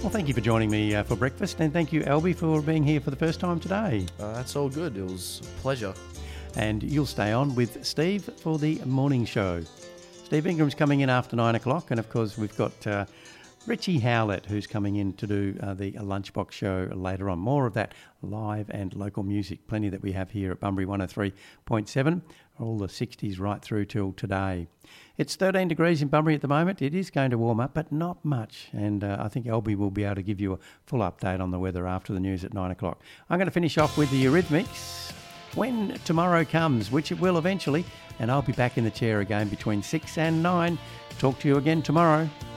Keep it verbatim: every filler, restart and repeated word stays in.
Well, thank you for joining me uh, for breakfast, and thank you, Albie, for being here for the first time today. Uh, that's all good. It was a pleasure. And you'll stay on with Steve for the morning show. Steve Ingram's coming in after nine o'clock, and of course we've got uh, Richie Howlett, who's coming in to do uh, the Lunchbox show later on. More of that live and local music, plenty that we have here at Bunbury one oh three point seven, all the sixties right through till today. It's thirteen degrees in Bunbury at the moment. It is going to warm up, but not much. And uh, I think Albie will be able to give you a full update on the weather after the news at nine o'clock. I'm going to finish off with the Eurythmics, When Tomorrow Comes, which it will eventually. And I'll be back in the chair again between six and nine. Talk to you again tomorrow.